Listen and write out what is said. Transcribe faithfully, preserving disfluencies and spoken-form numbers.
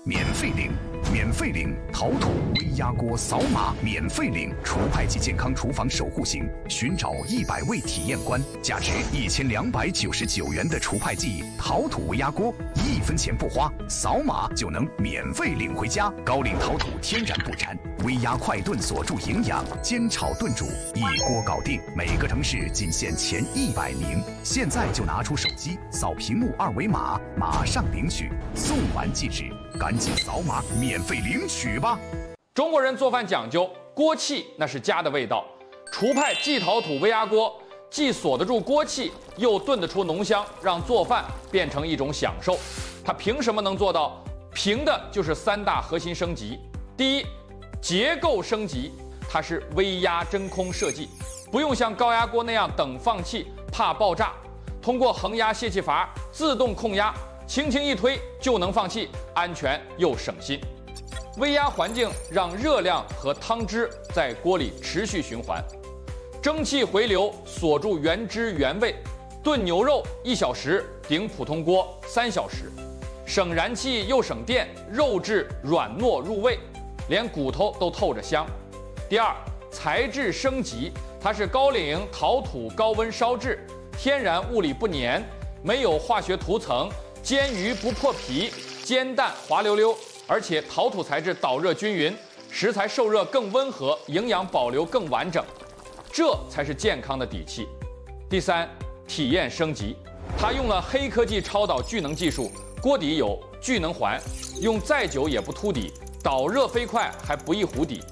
免费领，免费领陶土微压锅扫码免费领除派及健康厨房守护型，寻找一百位体验官，价值一千两百九十九元的除派剂陶土微压锅，一分钱不花，扫码就能免费领回家。高岭陶土天然不粘，微压快炖锁住营养，煎炒炖煮一锅搞定，每个城市仅限前一百名。现在就拿出手机扫屏幕二维码，马上领取，送完即止，赶紧扫码免费领取吧。 中国人做饭讲究锅气，那是家的味道。厨派季陶土微压锅既锁得住锅气，又炖得出浓香，让做饭变成一种享受。它凭什么能做到？凭的就是三大核心升级。第一，结构升级，它是微压真空设计，不用像高压锅那样等放气怕爆炸，通过恒压泄气阀自动控压，轻轻一推就能放气，安全又省心。微压环境让热量和汤汁在锅里持续循环，蒸汽回流锁住原汁原味。炖牛肉一小时顶普通锅三小时，省燃气又省电，肉质软糯入味，连骨头都透着香。第二，材质升级，它是高岭陶土高温烧制，天然物理不粘，没有化学涂层，煎鱼不破皮，煎蛋滑溜溜，而且陶土材质导热均匀，食材受热更温和，营养保留更完整，这才是健康的底气。第三，体验升级，它用了黑科技超导聚能技术，锅底有聚能环，用再久也不凸底，导热飞快还不易糊底。